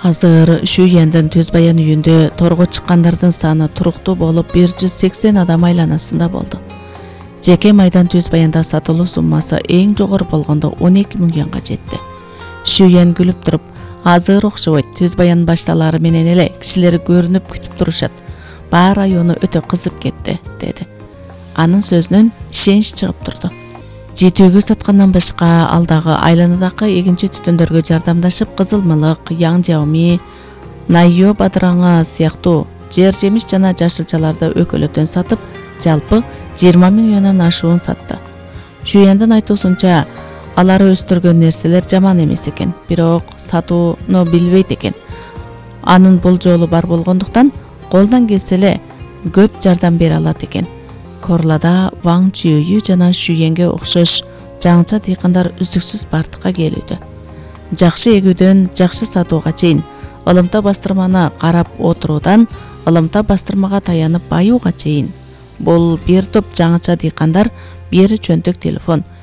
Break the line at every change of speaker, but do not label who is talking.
Азыр Шүйендин Түз Баян үйүндө торго чыккандардын саны туруктуу болуп 180 адам айланасында болду. Жеке майдан Түз Баянда сатылуу суммасы эң жогору болгондо 12 миллионго жетти. Шүйен күлүп туруп, азыр окшобойт, Түз Баян башталары менен эле кишилер көрүнүп күтүп турушат. Баары району өтө кызып кетти, деди. Анын сөзүнөн ишенич чыгып турду. Жетүүгө саткандан башка алдагы айланадагы эгинчи түтүндөргө жардамдашып, кызылмылык, яң жауми, найо бадыраңы сыяктуу жер жемиш жана жашылчаларды өкөлөтөн сатып, жалпы 20 миллиондон ашуун сатты. Шүйендин айтуусунча, алар өстүргөн нерселер жаман эмес экен, бирок сатууну билбейт экен. Анын бул жолу бар болгондуктан колдон келсе эле көп жардам бере алат экен. Корлада Ваң Чүйүү жана Шүйенге окшош жаңча дыйкандар үздүксүз бардыкка келүүдө. Жакшы эгүүдөн жакшы сатууга чейин, ылымта бастырманы карап отуруудан ылымта бастырмага таянып баюуга чейин. Бул бир топ жаңча дыйкандар бери чөнтөк телефон,